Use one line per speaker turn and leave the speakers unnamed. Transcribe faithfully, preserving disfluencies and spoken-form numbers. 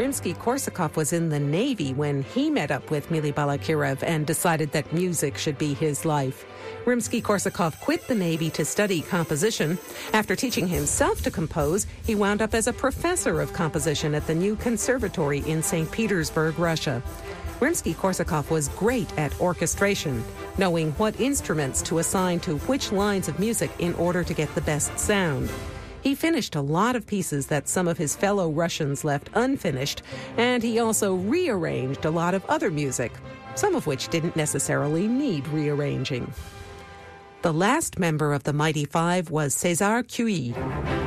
Rimsky-Korsakov was in the Navy when he met up with Mily Balakirev and decided that music should be his life. Rimsky-Korsakov quit the Navy to study composition. After teaching himself to compose, he wound up as a professor of composition at the new conservatory in Saint Petersburg, Russia. Rimsky-Korsakov was great at orchestration, knowing what instruments to assign to which lines of music in order to get the best sound. He finished a lot of pieces that some of his fellow Russians left unfinished, and he also rearranged a lot of other music, some of which didn't necessarily need rearranging. The last member of the Mighty Five was César Cui.